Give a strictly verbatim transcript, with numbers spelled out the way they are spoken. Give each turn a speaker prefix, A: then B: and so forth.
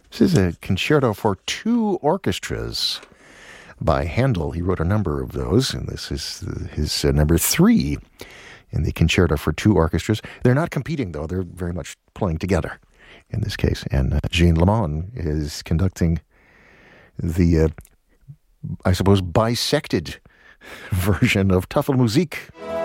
A: This is a concerto for two orchestras by Handel. He wrote a number of those, and this is his uh, number three in the concerto for two orchestras. They're not competing, though. They're very mumuch playing together in this case. And uh, Jean Lemon is conducting the, uh, I suppose, bisected version of Tafelmusik.